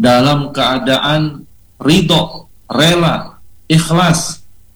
dalam keadaan ridho, rela, ikhlas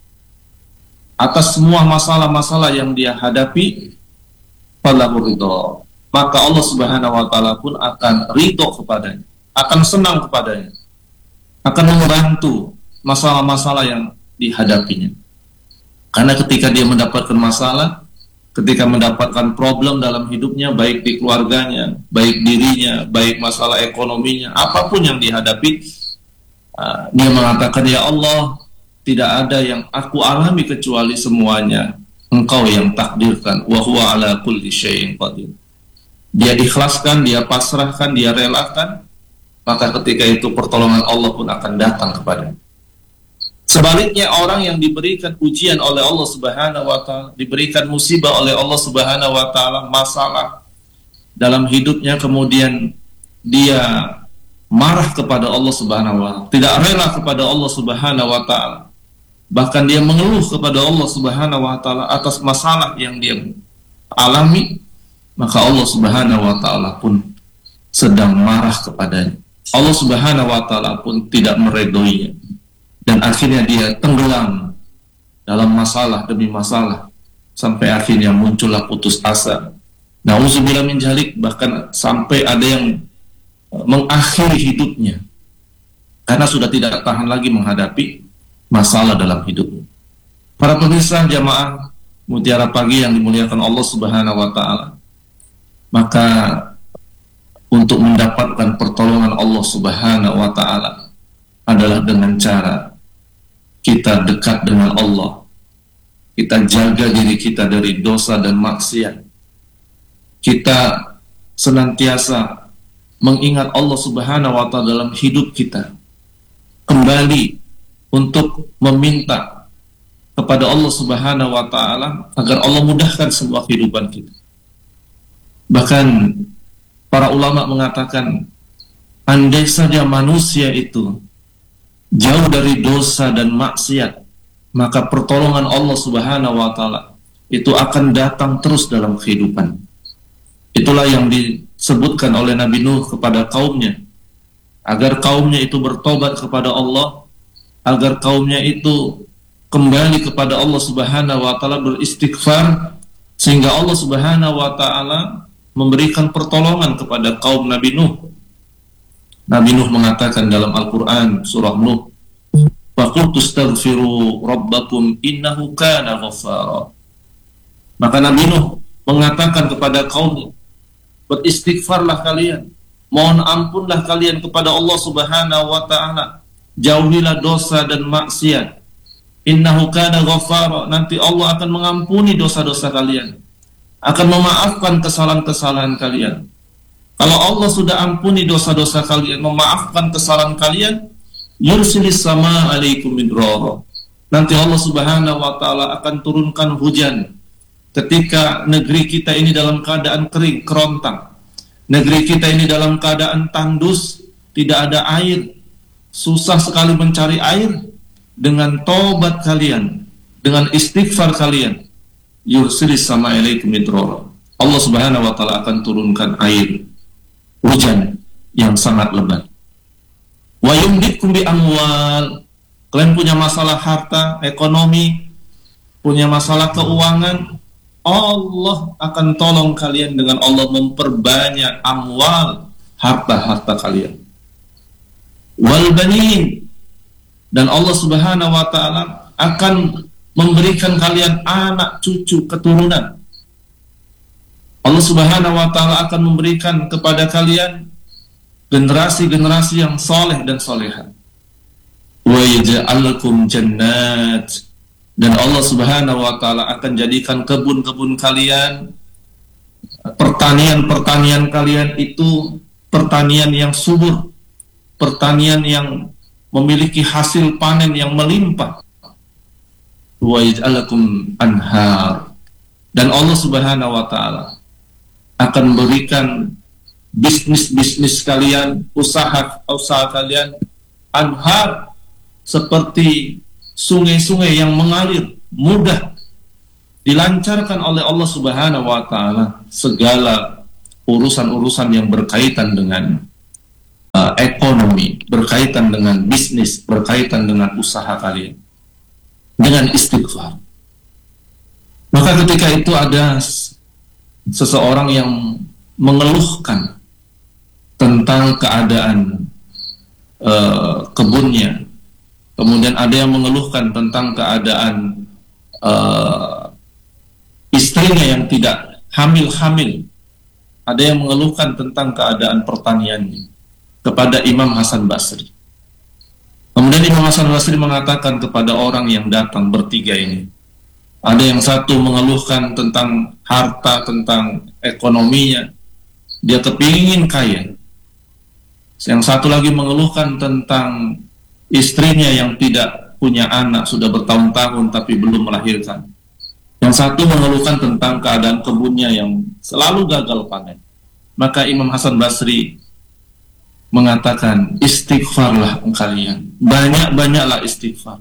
atas semua masalah-masalah yang dia hadapi, falahu ridho, maka Allah Subhanahu wa taala pun akan ridho kepadanya, akan senang kepadanya, akan membantu masalah-masalah yang dihadapinya. Karena ketika dia mendapatkan masalah, ketika mendapatkan problem dalam hidupnya, baik di keluarganya, baik dirinya, baik masalah ekonominya, apapun yang dihadapi, dia mengatakan, ya Allah, tidak ada yang aku alami kecuali semuanya Engkau yang takdirkan, wa huwa ala kulli syai'in qadir. Dia ikhlaskan, dia pasrahkan, dia relakan, maka ketika itu pertolongan Allah pun akan datang kepadanya. Sebaliknya, orang yang diberikan ujian oleh Allah Subhanahu wa taala, diberikan musibah oleh Allah Subhanahu wa taala, masalah dalam hidupnya, kemudian dia marah kepada Allah Subhanahu wa taala, tidak rela kepada Allah Subhanahu wa taala, bahkan dia mengeluh kepada Allah Subhanahu wa taala atas masalah yang dia alami, maka Allah Subhanahu wa taala pun sedang marah kepadanya. Allah Subhanahu wa taala pun tidak meredhoinya, dan akhirnya dia tenggelam dalam masalah demi masalah sampai akhirnya muncullah putus asa. Nauzubillah min dzalik, bahkan sampai ada yang mengakhiri hidupnya karena sudah tidak tahan lagi menghadapi masalah dalam hidupnya. Para pemirsa jamaah Mutiara Pagi yang dimuliakan Allah Subhanahu wa taala, maka untuk mendapatkan pertolongan Allah Subhanahu wa taala adalah dengan cara kita dekat dengan Allah, kita jaga diri kita dari dosa dan maksiat, kita senantiasa mengingat Allah Subhanahu wa taala dalam hidup kita, kembali untuk meminta kepada Allah Subhanahu wa taala agar Allah mudahkan semua kehidupan kita. Bahkan para ulama mengatakan, andai saja manusia itu jauh dari dosa dan maksiat, maka pertolongan Allah Subhanahu wa taala itu akan datang terus dalam kehidupan. Itulah yang disebutkan oleh Nabi Nuh kepada kaumnya, agar kaumnya itu bertobat kepada Allah, agar kaumnya itu kembali kepada Allah Subhanahu wa taala, beristighfar, sehingga Allah Subhanahu wa taala memberikan pertolongan kepada kaum Nabi Nuh. Nabi Nuh mengatakan dalam Al-Qur'an surah Nuh, faqultu astaghfiru rabbakum innahu kana ghaffara. Maka Nabi Nuh mengatakan kepada kaumnya, beristighfarlah kalian, mohon ampunlah kalian kepada Allah Subhanahu wa taala, jauhilah dosa dan maksiat. Innahu kana ghaffara, nanti Allah akan mengampuni dosa-dosa kalian, akan memaafkan kesalahan-kesalahan kalian. Kalau Allah sudah ampuni dosa-dosa kalian, memaafkan kesalahan kalian, yursilis sama alaikum midrara, nanti Allah Subhanahu wa taala akan turunkan hujan. Ketika negeri kita ini dalam keadaan kering, kerontang, negeri kita ini dalam keadaan tandus, tidak ada air, susah sekali mencari air, dengan tobat kalian, dengan istighfar kalian, yursilis sama alaikum midrara, Allah Subhanahu wa taala akan turunkan air, hujan yang sangat lebat. Wa yumditkum bi amwal, kalian punya masalah harta, ekonomi, punya masalah keuangan, Allah akan tolong kalian dengan Allah memperbanyak amwal, harta-harta kalian. Wal banin, dan Allah Subhanahu wa taala akan memberikan kalian anak cucu keturunan. Allah Subhanahu wa taala akan memberikan kepada kalian generasi-generasi yang soleh dan soleha. Wa yaj'al lakum jannat, dan Allah Subhanahu wa taala akan jadikan kebun-kebun kalian, pertanian-pertanian kalian itu pertanian yang subur, pertanian yang memiliki hasil panen yang melimpah. Wa yaj'al lakum anhar, dan Allah Subhanahu wa taala akan memberikan bisnis-bisnis kalian, usaha kalian, anhar, seperti sungai-sungai yang mengalir, mudah dilancarkan oleh Allah Subhanahu wa taala segala urusan-urusan yang berkaitan dengan ekonomi, berkaitan dengan bisnis, berkaitan dengan usaha kalian, dengan istighfar. Maka ketika itu ada seseorang yang mengeluhkan tentang keadaan kebunnya, kemudian ada yang mengeluhkan tentang keadaan istrinya yang tidak hamil-hamil, ada yang mengeluhkan tentang keadaan pertaniannya kepada Imam Hasan Basri. Kemudian Imam Hasan Basri mengatakan kepada orang yang datang bertiga ini, ada yang satu mengeluhkan tentang harta, tentang ekonominya, dia kepingin kaya. Yang satu lagi mengeluhkan tentang istrinya yang tidak punya anak, sudah bertahun-tahun tapi belum melahirkan. Yang satu mengeluhkan tentang keadaan kebunnya yang selalu gagal panen. Maka Imam Hasan Basri mengatakan, istighfarlah kalian, banyak-banyaklah istighfar.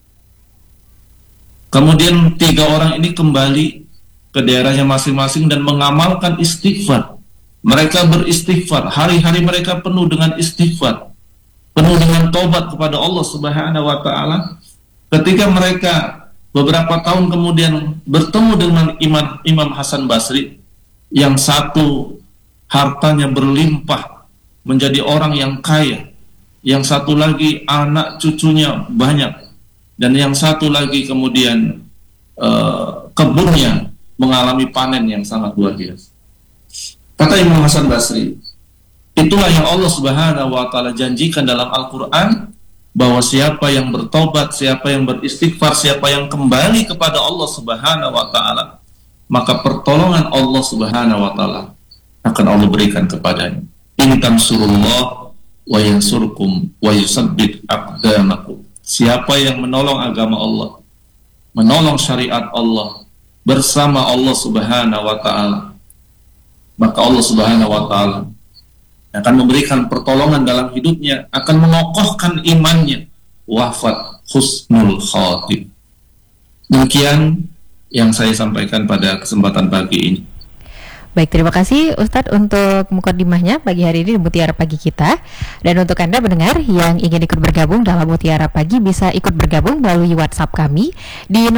Kemudian tiga orang ini kembali ke daerahnya masing-masing dan mengamalkan istighfar. Mereka beristighfar, hari-hari mereka penuh dengan istighfar, penuh dengan taubat kepada Allah Subhanahu wa Ta'ala. Ketika mereka beberapa tahun kemudian bertemu dengan Imam Hasan Basri, yang satu hartanya berlimpah, menjadi orang yang kaya, yang satu lagi anak cucunya banyak, dan yang satu lagi kemudian kebunnya mengalami panen yang sangat luar biasa. Kata Imam Hasan Basri, itulah yang Allah Subhanahu wa Ta'ala janjikan dalam Al-Quran, bahwa siapa yang bertobat, siapa yang beristighfar, siapa yang kembali kepada Allah Subhanahu wa Ta'ala, maka pertolongan Allah Subhanahu wa Ta'ala akan Allah berikan kepadanya. In tansurullah wa yansurkum wa yusabbit aqdamakum. Siapa yang menolong agama Allah, menolong syariat Allah bersama Allah Subhanahu wa Ta'ala, maka Allah Subhanahu wa Ta'ala akan memberikan pertolongan dalam hidupnya, akan mengokohkan imannya, wafat husnul khatim. Demikian yang saya sampaikan pada kesempatan pagi ini. Baik, terima kasih Ustadz untuk mukadimahnya pagi hari ini di Mutiara Pagi kita. Dan untuk Anda pendengar yang ingin ikut bergabung dalam Mutiara Pagi, bisa ikut bergabung melalui WhatsApp kami di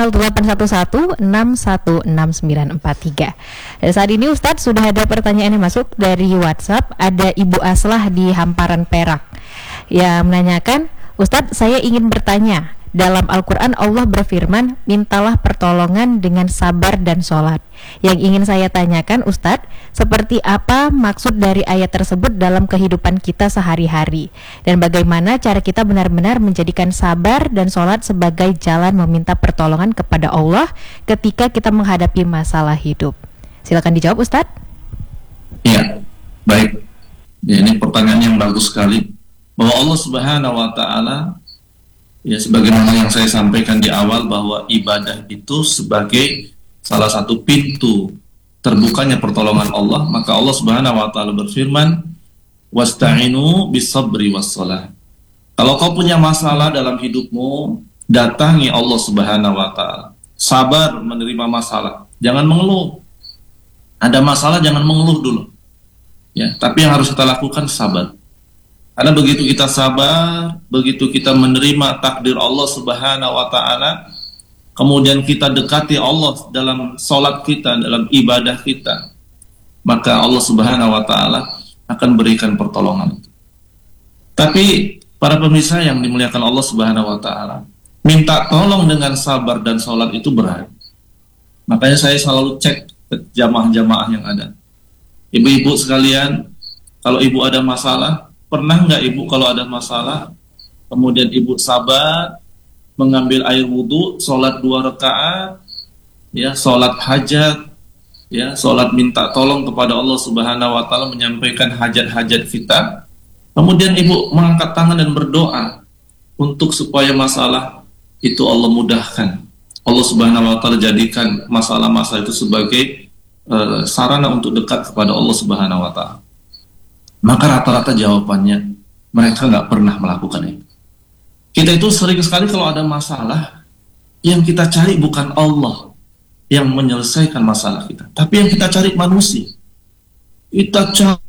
0811616943. Dan saat ini Ustadz sudah ada pertanyaan yang masuk dari WhatsApp. Ada Ibu Aslah di Hamparan Perak yang menanyakan, Ustadz, saya ingin bertanya, dalam Al-Quran Allah berfirman, mintalah pertolongan dengan sabar dan sholat. Yang ingin saya tanyakan Ustadz, seperti apa maksud dari ayat tersebut dalam kehidupan kita sehari-hari, dan bagaimana cara kita benar-benar menjadikan sabar dan sholat sebagai jalan meminta pertolongan kepada Allah ketika kita menghadapi masalah hidup. Silakan dijawab Ustadz. Ya, baik. Ya, ini pertanyaan yang bagus sekali, bahwa Allah Subhanahu wa Ta'ala, ya, sebagaimana yang saya sampaikan di awal, bahwa ibadah itu sebagai salah satu pintu terbukanya pertolongan Allah. Maka Allah Subhanahu wa Ta'ala berfirman, wasta'inu bisabri wassalah. Kalau kau punya masalah dalam hidupmu, datangi Allah Subhanahu wa Ta'ala. Sabar menerima masalah, jangan mengeluh. Ada masalah jangan mengeluh dulu, ya, tapi yang harus kita lakukan sabar. Karena begitu kita sabar, begitu kita menerima takdir Allah Subhanahu wa Ta'ala, kemudian kita dekati Allah dalam sholat kita, dalam ibadah kita, maka Allah Subhanahu wa Ta'ala akan berikan pertolongan. Tapi para pemirsa yang dimuliakan Allah Subhanahu wa Ta'ala, minta tolong dengan sabar dan sholat itu berat. Makanya saya selalu cek ke jamaah-jamaah yang ada. Ibu-ibu sekalian, kalau ibu ada masalah, pernah nggak ibu kalau ada masalah, kemudian ibu sabar, mengambil air wudhu, sholat 2 rakaat, ya, sholat hajat, ya, sholat minta tolong kepada Allah Subhanahu wa Ta'ala, menyampaikan hajat-hajat kita, kemudian ibu mengangkat tangan dan berdoa untuk supaya masalah itu Allah mudahkan. Allah Subhanahu wa Ta'ala jadikan masalah-masalah itu sebagai sarana untuk dekat kepada Allah Subhanahu wa Ta'ala. Maka rata-rata jawabannya, mereka nggak pernah melakukan itu. Kita itu sering sekali kalau ada masalah, yang kita cari bukan Allah yang menyelesaikan masalah kita, tapi yang kita cari manusia. Kita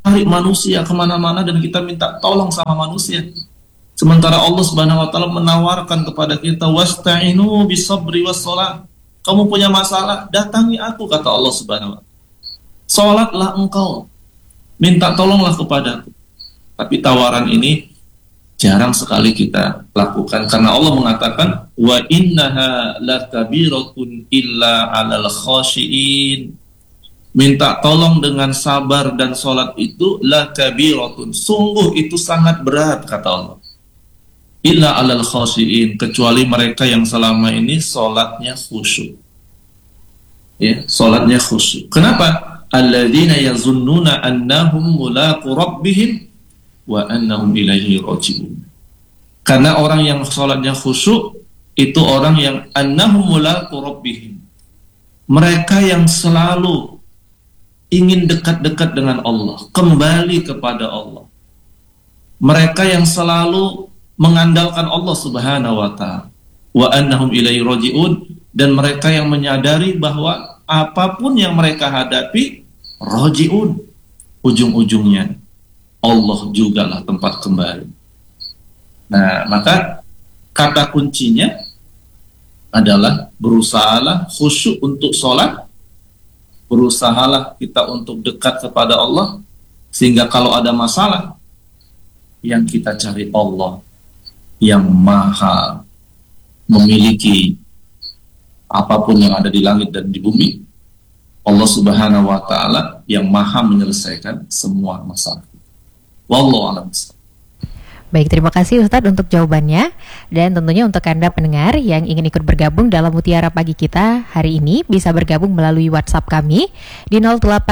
cari manusia kemana-mana dan kita minta tolong sama manusia. Sementara Allah Subhanahu wa taala menawarkan kepada kita, wasta'inu bisabri wassalah. Kamu punya masalah, datangi aku, kata Allah Subhanahu wa taala. Salatlah engkau, minta tolonglah kepadaku. Tapi tawaran ini jarang sekali kita lakukan karena Allah mengatakan wa innaha lakabiratun illa 'alal khashiin. Minta tolong dengan sabar dan salat itu lakabiratun, sungguh itu sangat berat, kata Allah. Illa 'alal khashiin, kecuali mereka yang selama ini salatnya khusyuk. Ya, salatnya khusyuk. Kenapa? Alladzina yazunnuna annahum mulaqu rabbihim wa annahum ilaihi raji'un. Karena orang yang salatnya khusyuk itu orang yang annahum mulaqu rabbihim. Mereka yang selalu ingin dekat-dekat dengan Allah, kembali kepada Allah. Mereka yang selalu mengandalkan Allah Subhanahu wa taala. Wa annahum ilaihi raji'un, dan mereka yang menyadari bahwa apapun yang mereka hadapi, raji'un, ujung-ujungnya Allah jugalah tempat kembali. Nah, maka kata kuncinya adalah berusahalah khusyuk untuk sholat, berusahalah kita untuk dekat kepada Allah, sehingga kalau ada masalah, yang kita cari Allah yang maha memiliki apapun yang ada di langit dan di bumi. Allah Subhanahu wa taala yang maha menyelesaikan semua masalah. Wallahu a'lam. Baik, terima kasih Ustadz untuk jawabannya. Dan tentunya untuk Anda pendengar yang ingin ikut bergabung dalam Mutiara Pagi kita hari ini, bisa bergabung melalui WhatsApp kami di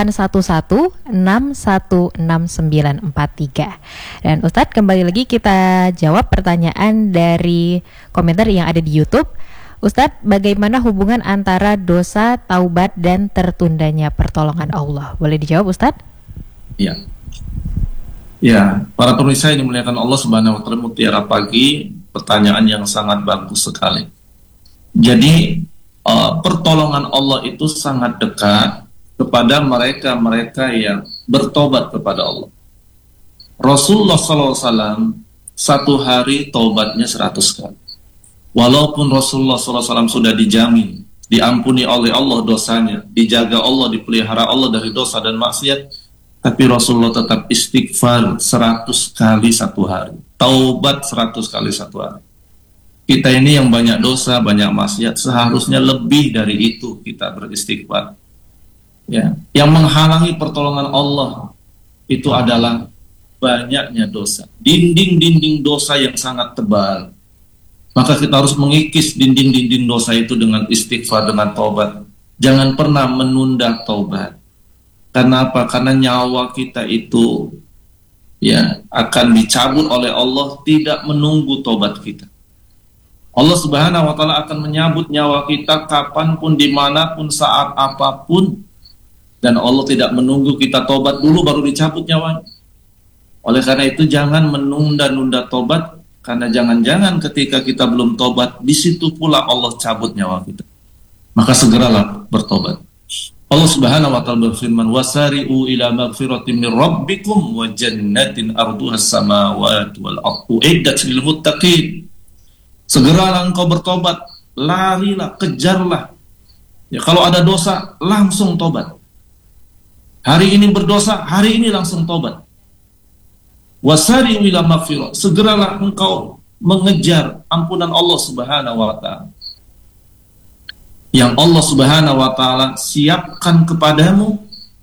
0811616943. Dan Ustadz, kembali lagi kita jawab pertanyaan dari komentar yang ada di YouTube. Ustadz, bagaimana hubungan antara dosa, taubat, dan tertundanya pertolongan Allah? Boleh dijawab Ustadz? Iya. Ya, para pemirsa yang dimuliakan Allah Subhanahu wa taala, Mutiara Pagi, pertanyaan yang sangat bagus sekali. Jadi, pertolongan Allah itu sangat dekat kepada mereka-mereka yang bertobat kepada Allah. Rasulullah SAW satu hari tobatnya 100 kali. Walaupun Rasulullah SAW sudah dijamin, diampuni oleh Allah dosanya, dijaga Allah, dipelihara Allah dari dosa dan maksiat, tapi Rasulullah tetap istighfar 100 kali satu hari, taubat 100 kali satu hari. Kita ini yang banyak dosa, banyak maksiat, seharusnya lebih dari itu kita beristighfar. Ya, yang menghalangi pertolongan Allah itu adalah banyaknya dosa, dinding-dinding dosa yang sangat tebal. Maka kita harus mengikis dinding-dinding dosa itu dengan istighfar, dengan taubat. Jangan pernah menunda taubat. Karena apa? Karena nyawa kita itu ya akan dicabut oleh Allah, tidak menunggu tobat kita. Allah Subhanahu wa taala akan menyabut nyawa kita kapanpun, dimanapun, saat apapun, dan Allah tidak menunggu kita tobat dulu baru dicabut nyawanya. Oleh karena itu jangan menunda-nunda tobat, karena jangan-jangan ketika kita belum tobat, di situ pula Allah cabut nyawa kita. Maka segeralah bertobat. Allah Subhanahu wa taala berfirman, wasari'u ila maghfiratin min rabbikum wa jannatin arduha as-samawati wal ardu uiddat lil muttaqin. Segeralah engkau bertobat, larilah, kejarlah. Ya, kalau ada dosa langsung tobat. Hari ini berdosa, hari ini langsung tobat. Wasari'u ila maghfirah, segeralah engkau mengejar ampunan Allah Subhanahu wa taala. Yang Allah Subhanahu wa taala siapkan kepadamu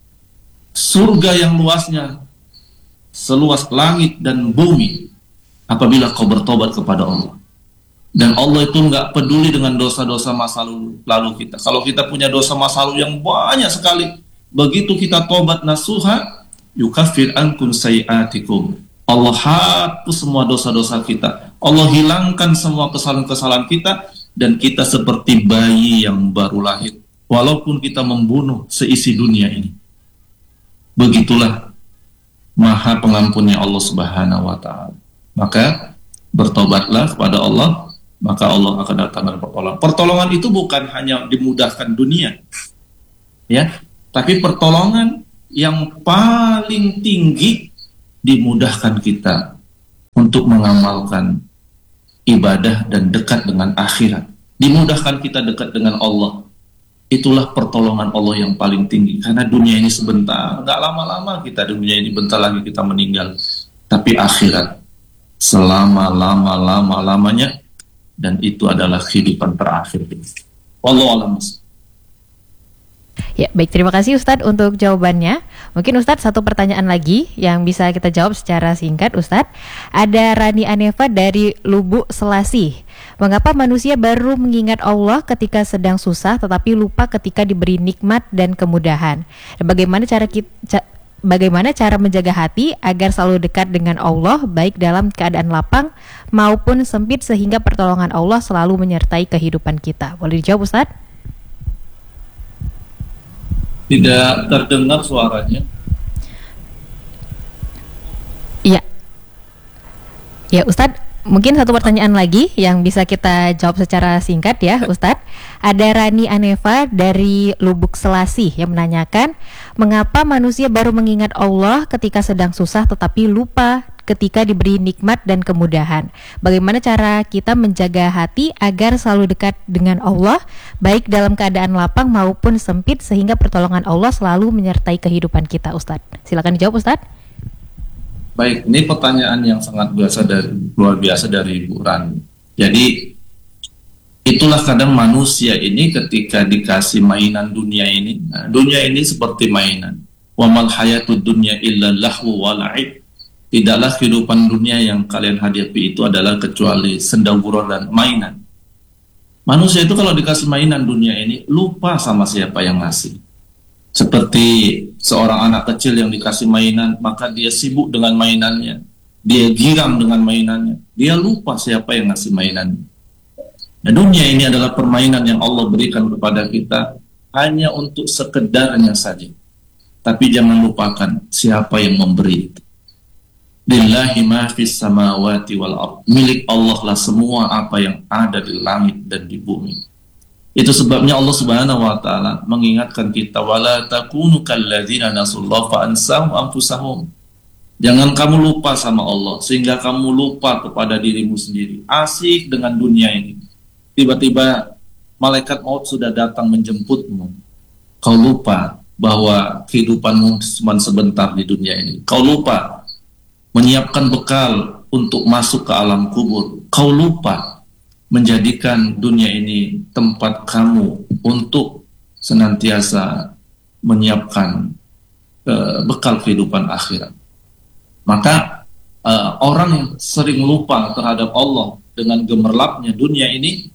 surga yang luasnya seluas langit dan bumi apabila kau bertobat kepada Allah. Dan Allah itu nggak peduli dengan dosa-dosa masa lalu kita. Kalau kita punya dosa masa lalu yang banyak sekali, begitu kita tobat nasuha, yukaffir ankum sayiatikum. Allah hapus semua dosa-dosa kita. Allah hilangkan semua kesalahan-kesalahan kita. Dan kita seperti bayi yang baru lahir, walaupun kita membunuh seisi dunia ini. Begitulah maha pengampunnya Allah Subhanahu wa ta'ala. Maka bertobatlah kepada Allah, maka Allah akan datangkan pertolongan. Pertolongan itu bukan hanya dimudahkan dunia, ya, tapi pertolongan yang paling tinggi dimudahkan kita untuk mengamalkan ibadah dan dekat dengan akhirat. Dimudahkan kita dekat dengan Allah. Itulah pertolongan Allah yang paling tinggi. Karena dunia ini sebentar, nggak lama-lama kita dunia ini, bentar lagi kita meninggal. Tapi akhirat selama-lama-lama-lamanya, dan itu adalah kehidupan terakhir. Wallahu a'lam. Ya, baik, terima kasih Ustadz untuk jawabannya. Mungkin Ustadz satu pertanyaan lagi yang bisa kita jawab secara singkat, Ustadz. Ada Rani Aneva dari Lubuk Selasih. Mengapa manusia baru mengingat Allah ketika sedang susah tetapi lupa ketika diberi nikmat dan kemudahan? Dan bagaimana cara menjaga hati agar selalu dekat dengan Allah baik dalam keadaan lapang maupun sempit sehingga pertolongan Allah selalu menyertai kehidupan kita? Boleh dijawab Ustadz? Tidak terdengar suaranya. Iya. Ya Ustadz, mungkin satu pertanyaan lagi yang bisa kita jawab secara singkat ya Ustadz. Ada Rani Aneva dari Lubuk Selasih yang menanyakan, mengapa manusia baru mengingat Allah ketika sedang susah tetapi lupa ketika diberi nikmat dan kemudahan? Bagaimana cara kita menjaga hati agar selalu dekat dengan Allah baik dalam keadaan lapang maupun sempit sehingga pertolongan Allah selalu menyertai kehidupan kita, Ustadz? Silakan dijawab Ustadz. Baik, ini pertanyaan yang sangat luar biasa dari Ibu Rani. Jadi itulah kadang manusia ini ketika dikasih mainan dunia ini. Nah, dunia ini seperti mainan. Wa mal hayatud dunya illa lahu wa la'ib. Tidaklah kehidupan dunia yang kalian hadapi itu adalah kecuali senda gurau dan mainan. Manusia itu kalau dikasih mainan dunia ini lupa sama siapa yang ngasih. Seperti seorang anak kecil yang dikasih mainan, maka dia sibuk dengan mainannya. Dia giram dengan mainannya. Dia lupa siapa yang ngasih mainannya. Nah, dunia ini adalah permainan yang Allah berikan kepada kita hanya untuk sekedarnya saja. Tapi jangan lupakan siapa yang memberi itu. Lillahi ma fis samawati wal ardh. Milik Allah lah semua apa yang ada di langit dan di bumi. Itu sebabnya Allah Subhanahu wa taala mengingatkan kita, wala takunu kalladzina nasullah fa ansahum anfusahum. Jangan kamu lupa sama Allah sehingga kamu lupa kepada dirimu sendiri. Asik dengan dunia ini. Tiba-tiba malaikat maut sudah datang menjemputmu. Kau lupa bahwa kehidupanmu cuma sebentar di dunia ini. Kau lupa menyiapkan bekal untuk masuk ke alam kubur. Kau lupa menjadikan dunia ini tempat kamu untuk senantiasa menyiapkan bekal kehidupan akhirat. Maka orang yang sering lupa terhadap Allah dengan gemerlapnya dunia ini,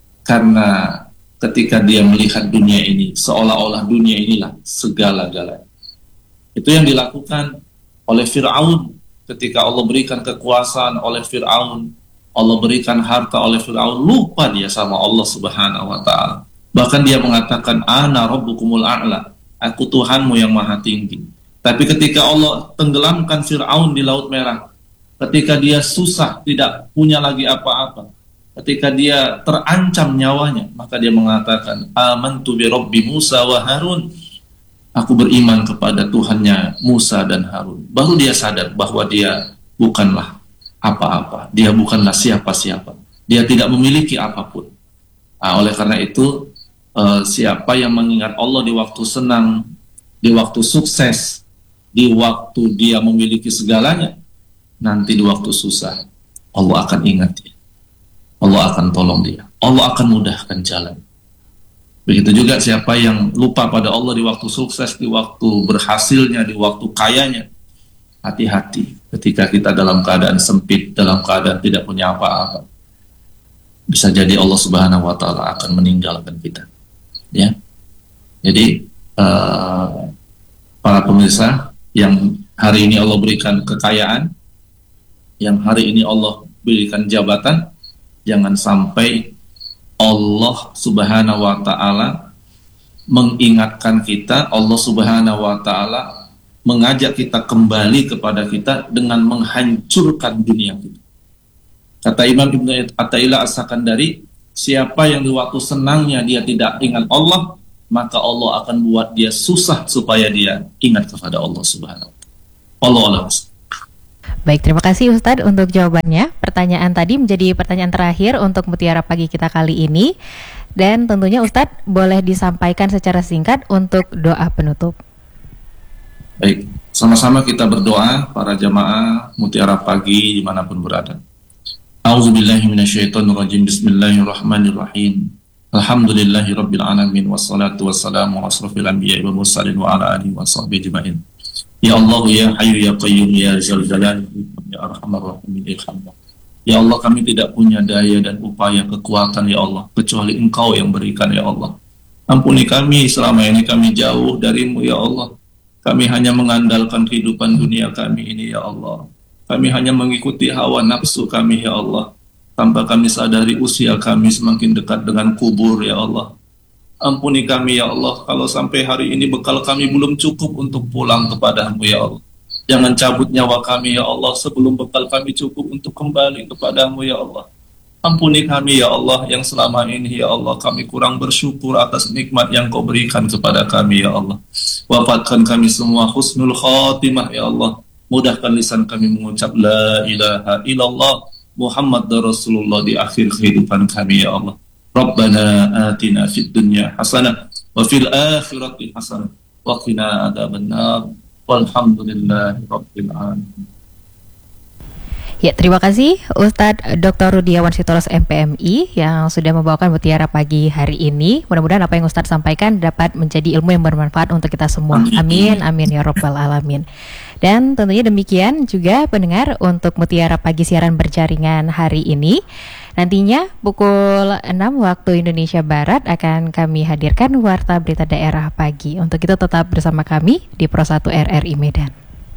karena ketika dia melihat dunia ini seolah-olah dunia inilah segala-galanya. Itu yang dilakukan oleh Fir'aun. Ketika Allah berikan kekuasaan oleh Fir'aun, Allah berikan harta oleh Fir'aun, lupa dia sama Allah Subhanahu wa ta'ala. Bahkan dia mengatakan, ana rabbukumul a'la, aku Tuhanmu yang maha tinggi. Tapi ketika Allah tenggelamkan Fir'aun di Laut Merah, ketika dia susah, tidak punya lagi apa-apa, ketika dia terancam nyawanya, maka dia mengatakan, amantu bi rabbi Musa wa Harun, aku beriman kepada Tuhannya Musa dan Harun. Baru dia sadar bahwa dia bukanlah apa-apa. Dia bukanlah siapa-siapa. Dia tidak memiliki apapun. Oleh karena itu, siapa yang mengingat Allah di waktu senang, di waktu sukses, di waktu dia memiliki segalanya, nanti di waktu susah, Allah akan ingat dia. Allah akan tolong dia. Allah akan mudahkan jalan. Begitu juga siapa yang lupa pada Allah di waktu sukses, di waktu berhasilnya, di waktu kayanya. Hati-hati ketika kita dalam keadaan sempit, dalam keadaan tidak punya apa-apa. Bisa jadi Allah Subhanahu wa ta'ala akan meninggalkan kita. Ya. Jadi para pemirsa yang hari ini Allah berikan kekayaan, yang hari ini Allah berikan jabatan, jangan sampai Allah Subhanahu wa ta'ala mengingatkan kita, Allah Subhanahu wa ta'ala mengajak kita kembali kepada kita dengan menghancurkan dunia kita. Kata Imam Ibnu Athaillah As-Sakandari, siapa yang di waktu senangnya dia tidak ingat Allah, maka Allah akan buat dia susah supaya dia ingat kepada Allah Subhanahu wa ta'ala. Allah. Baik, terima kasih Ustadz untuk jawabannya. Pertanyaan tadi menjadi pertanyaan terakhir untuk Mutiara Pagi kita kali ini. Dan tentunya Ustadz boleh disampaikan secara singkat untuk doa penutup. Baik, sama-sama kita berdoa para jamaah Mutiara Pagi dimanapun berada. A'udzubillahiminasyaitonirrajim. Bismillahirrahmanirrahim. Alhamdulillahirabbil alamin wassalatu wassalamu ala asrofil anbiya'i wal mursalin wa ala alihi washabbihi ajmain. Ya Allah, ya Hayyu ya Qayyum ya Dzal Jalali ya Arhamar Rahimin irhamna. Ya Allah, kami tidak punya daya dan upaya kekuatan ya Allah kecuali Engkau yang berikan ya Allah. Ampuni kami selama ini kami jauh darimu ya Allah. Kami hanya mengandalkan kehidupan dunia kami ini ya Allah. Kami hanya mengikuti hawa nafsu kami ya Allah. Tanpa kami sadari usia kami semakin dekat dengan kubur ya Allah. Ampuni kami ya Allah kalau sampai hari ini bekal kami belum cukup untuk pulang kepadamu ya Allah. Jangan cabut nyawa kami ya Allah sebelum bekal kami cukup untuk kembali kepadamu ya Allah. Ampuni kami ya Allah yang selama ini ya Allah kami kurang bersyukur atas nikmat yang Kau berikan kepada kami ya Allah. Wafatkan kami semua husnul khatimah ya Allah. Mudahkan lisan kami mengucap la ilaha illallah Muhammad Rasulullah di akhir kehidupan kami ya Allah. Rabbana atina fid dunya hasanah wa fil akhirati hasanah wa qina adzabannar walhamdulillahi rabbil alamin. Ya, terima kasih Ustadz Dr. Rudiawan Sitoros MPMI yang sudah membawakan Mutiara Pagi hari ini. Mudah-mudahan apa yang Ustadz sampaikan dapat menjadi ilmu yang bermanfaat untuk kita semua. Amin, amin ya rabbal alamin. Dan tentunya demikian juga pendengar untuk Mutiara Pagi siaran berjaringan hari ini. Nantinya pukul 6 waktu Indonesia Barat akan kami hadirkan Warta Berita Daerah Pagi. Untuk itu tetap bersama kami di Pro 1 RRI Medan.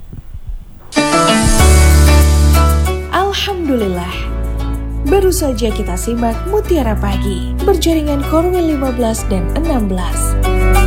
Alhamdulillah, baru saja kita simak Mutiara Pagi berjaringan Korwil 15 dan 16.